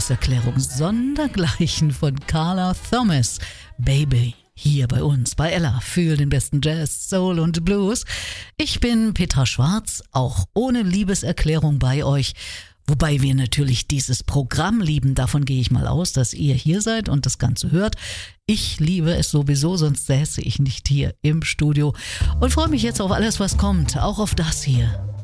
Liebeserklärung sondergleichen von Carla Thomas. Baby, hier bei uns, bei Ella, für den besten Jazz, Soul und Blues. Ich bin Petra Schwarz, auch ohne Liebeserklärung bei euch. Wobei wir natürlich dieses Programm lieben, davon gehe ich mal aus, dass ihr hier seid und das Ganze hört. Ich liebe es sowieso, sonst säße ich nicht hier im Studio und freue mich jetzt auf alles, was kommt, auch auf das hier.